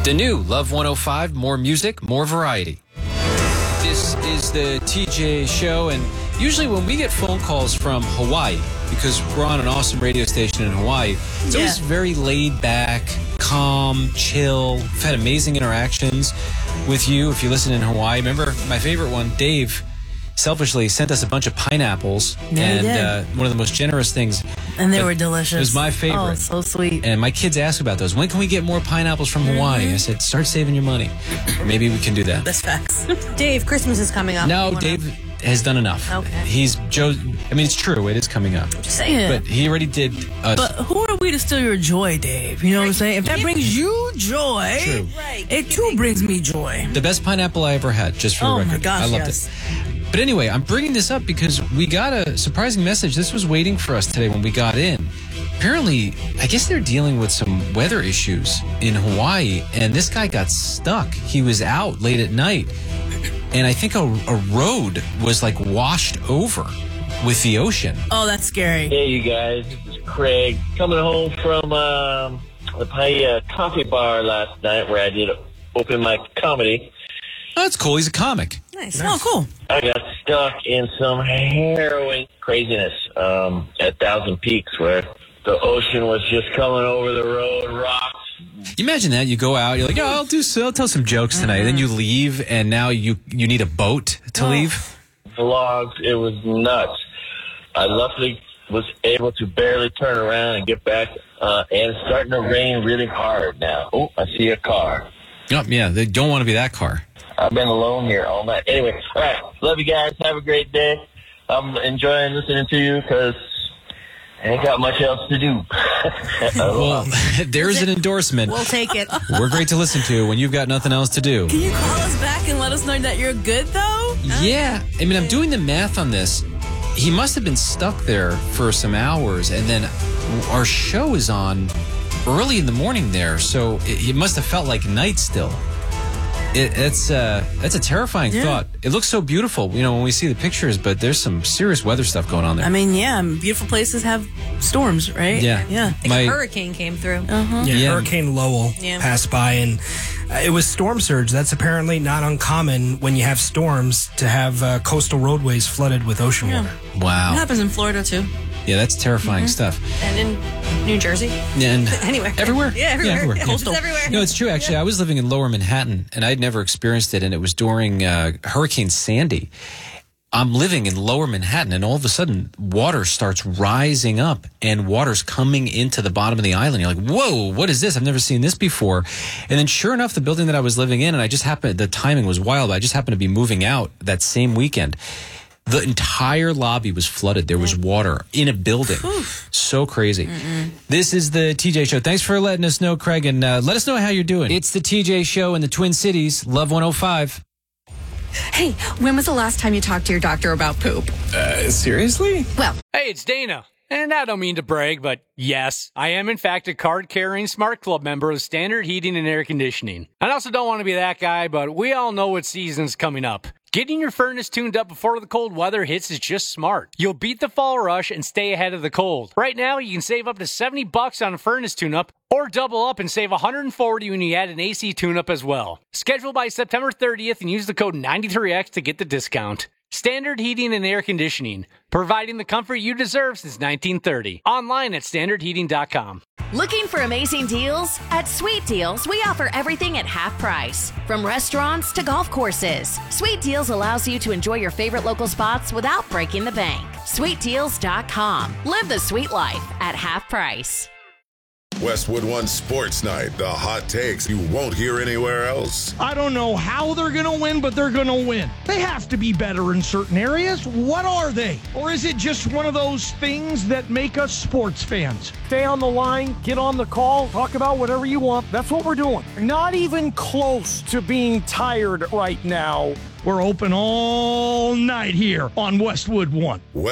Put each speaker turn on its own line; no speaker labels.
The new Love 105, more music, more variety. This is the TJ Show, and usually when we get phone calls from Hawaii, because we're on an awesome radio station in Hawaii, it's always very laid back, calm, chill. We've had amazing interactions with you if you listen in Hawaii. Remember, my favorite one, Dave, selfishly sent us a bunch of pineapples, and one of the most generous things.
And they were delicious.
It was my favorite.
Oh, so sweet.
And my kids asked about those. When can we get more pineapples from Hawaii? I said, start saving your money. Maybe we can do that.
That's facts.
Dave, Christmas is coming up.
No, Dave has done enough.
Okay.
I mean, it's true. It is coming up.
Just saying.
But he already did.
But who are we to steal your joy, Dave? You know what I'm saying? If that brings you joy,
True.
it too brings me joy.
The best pineapple I ever had, just for the record.
Oh, my gosh,
I loved it. But anyway, I'm bringing this up because we got a surprising message. This was waiting for us today when we got in. Apparently, I guess they're dealing with some weather issues in Hawaii, and this guy got stuck. He was out late at night, and I think a road was like washed over with the ocean.
Oh, that's scary.
Hey, you guys. This is Craig coming home from my coffee bar last night where I did open mic comedy.
Oh, that's cool. He's a comic.
Nice. Oh, cool.
I got stuck in some harrowing craziness at Thousand Peaks where the ocean was just coming over the road, rocks.
You imagine that. You go out, you're like, I'll tell some jokes tonight. Then you leave, and now you need a boat to leave.
Vlogs, it was nuts. I luckily was able to barely turn around and get back, and it's starting to rain really hard now. Oh, I see a car.
Oh, yeah, they don't want to be that car.
I've been alone here all night. Anyway, all right. Love you guys. Have a great day. I'm enjoying listening to you because I ain't got much else to do.
Well, there's an endorsement.
We'll take it.
We're great to listen to when you've got nothing else to do.
Can you call us back and let us know that you're good, though?
Yeah. I mean, I'm doing the math on this. He must have been stuck there for some hours, and then our show is on early in the morning there, so it must have felt like night still. That's a terrifying thought. It looks so beautiful, when we see the pictures, but there's some serious weather stuff going on there.
I mean, beautiful places have storms, right?
Yeah.
A hurricane came through.
Hurricane Lowell passed by, and it was storm surge. That's apparently not uncommon when you have storms to have coastal roadways flooded with ocean water.
Wow.
It happens in Florida, too.
Yeah, that's terrifying stuff.
And in New Jersey.
And
anywhere.
Everywhere?
Yeah, everywhere.
Yeah,
It's everywhere.
No, it's true. Actually, I was living in Lower Manhattan, and I'd never experienced it, and it was during Hurricane Sandy. I'm living in Lower Manhattan, and all of a sudden, water starts rising up, and water's coming into the bottom of the island. You're like, whoa, what is this? I've never seen this before. And then sure enough, the building that I was living in, and the timing was wild, I just happened to be moving out that same weekend. The entire lobby was flooded. There was water in a building. So crazy. This is the TJ Show. Thanks for letting us know, Craig, and let us know how you're doing. It's the TJ Show in the Twin Cities, Love 105.
Hey, when was the last time you talked to your doctor about poop?
Seriously?
Well,
Hey, it's Dana. And I don't mean to brag, but yes, I am in fact a card-carrying Smart Club member of Standard Heating and Air Conditioning. I also don't want to be that guy, but we all know what season's coming up. Getting your furnace tuned up before the cold weather hits is just smart. You'll beat the fall rush and stay ahead of the cold. Right now, you can save up to $70 on a furnace tune-up, or double up and save $140 when you add an AC tune-up as well. Schedule by September 30th and use the code 93X to get the discount. Standard Heating and Air Conditioning, providing the comfort you deserve since 1930. Online at standardheating.com.
Looking for amazing deals? At Sweet Deals, we offer everything at half price. From restaurants to golf courses, Sweet Deals allows you to enjoy your favorite local spots without breaking the bank. SweetDeals.com. Live the sweet life at half price.
Westwood One Sports Night, the hot takes you won't hear anywhere else.
I don't know how they're going to win, but they're going to win. They have to be better in certain areas. What are they? Or is it just one of those things that make us sports fans? Stay on the line, get on the call, talk about whatever you want. That's what we're doing. Not even close to being tired right now. We're open all night here on Westwood One.